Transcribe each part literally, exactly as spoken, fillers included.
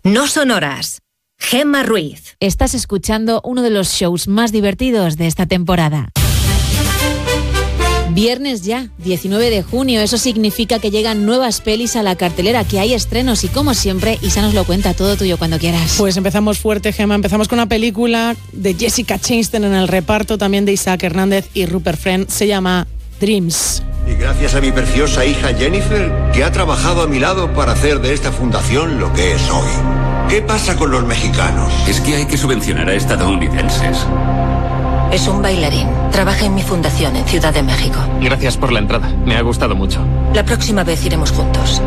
No sonoras. Gemma Ruiz. Estás escuchando uno de los shows más divertidos de esta temporada. Viernes ya, diecinueve de junio, eso significa que llegan nuevas pelis a la cartelera, que hay estrenos y como siempre, Isa nos lo cuenta, todo tuyo cuando quieras. Pues empezamos fuerte, Gemma, empezamos con una película de Jessica Chastain en el reparto, también de Isaac Hernández y Rupert Friend, se llama Dreams. Y gracias a mi preciosa hija Jennifer, que ha trabajado a mi lado para hacer de esta fundación lo que es hoy. ¿Qué pasa con los mexicanos? Es que hay que subvencionar a estadounidenses. Es un bailarín. Trabaja en mi fundación en Ciudad de México. Gracias por la entrada. Me ha gustado mucho. La próxima vez iremos juntos.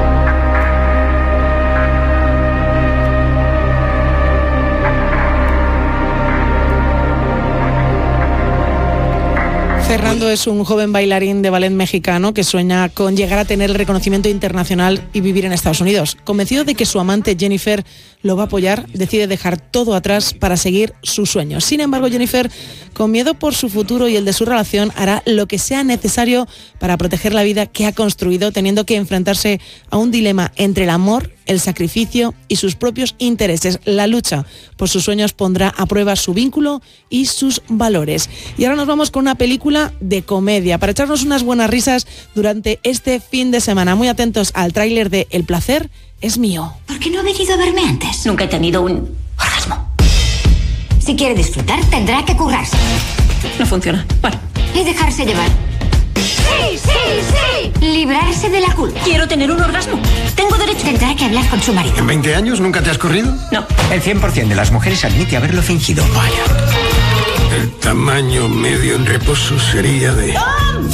Fernando es un joven bailarín de ballet mexicano que sueña con llegar a tener el reconocimiento internacional y vivir en Estados Unidos. Convencido de que su amante Jennifer lo va a apoyar, decide dejar todo atrás para seguir sus sueños. Sin embargo, Jennifer, con miedo por su futuro y el de su relación, hará lo que sea necesario para proteger la vida que ha construido, teniendo que enfrentarse a un dilema entre el amor, el sacrificio y sus propios intereses. La lucha por sus sueños pondrá a prueba su vínculo y sus valores. Y ahora nos vamos con una película de comedia para echarnos unas buenas risas durante este fin de semana. Muy atentos al tráiler de El placer es mío. ¿Por qué no ha venido a verme antes? Nunca he tenido un orgasmo. Si quiere disfrutar, tendrá que currarse. No funciona. Vale. Y dejarse llevar. ¡Sí, sí, sí! Librarse de la culpa. Quiero tener un orgasmo. Tengo derecho. Tendrá que hablar con su marido. ¿En veinte años nunca te has corrido? No. El cien por ciento de las mujeres admite haberlo fingido. Vaya. El tamaño medio en reposo sería de... ¡Tom!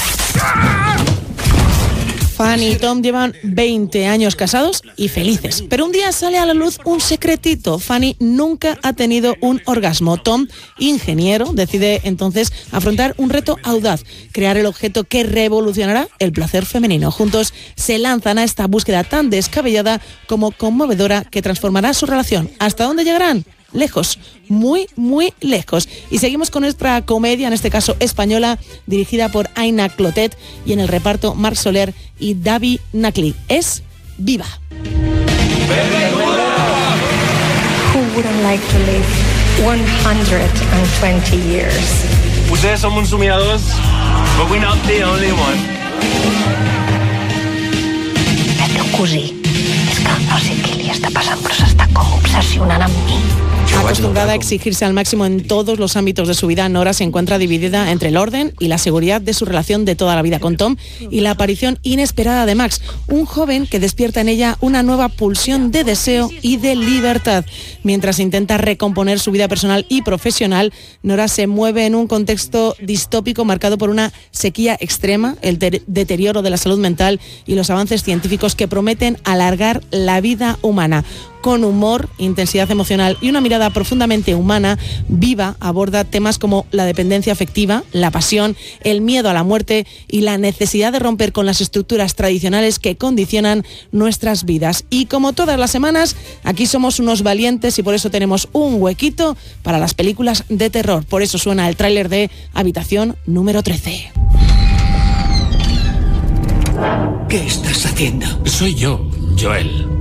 Fanny y Tom llevan veinte años casados y felices. Pero un día sale a la luz un secretito. Fanny nunca ha tenido un orgasmo. Tom, ingeniero, decide entonces afrontar un reto audaz, crear el objeto que revolucionará el placer femenino. Juntos se lanzan a esta búsqueda tan descabellada como conmovedora que transformará su relación. ¿Hasta dónde llegarán? Lejos, muy, muy lejos. Y seguimos con nuestra comedia, en este caso española, dirigida por Aina Clotet y en el reparto Marc Soler y David Nacli. Es Viva. Who wouldn't like to live one hundred twenty years? Ustedes son uns somiadors, but we're not the only one. El teu cosí, és que no sé què li està passant, però s'està com obsessionant amb mi. Acostumbrada a exigirse al máximo en todos los ámbitos de su vida, Nora se encuentra dividida entre el orden y la seguridad de su relación de toda la vida con Tom y la aparición inesperada de Max, un joven que despierta en ella una nueva pulsión de deseo y de libertad. Mientras intenta recomponer su vida personal y profesional, Nora se mueve en un contexto distópico marcado por una sequía extrema, el ter- deterioro de la salud mental y los avances científicos que prometen alargar la vida humana. Con humor, intensidad emocional y una mirada profundamente humana, Viva aborda temas como la dependencia afectiva, la pasión, el miedo a la muerte y la necesidad de romper con las estructuras tradicionales que condicionan nuestras vidas. Y como todas las semanas, aquí somos unos valientes y por eso tenemos un huequito para las películas de terror. Por eso suena el tráiler de Habitación número trece. ¿Qué estás haciendo? Soy yo, Joel.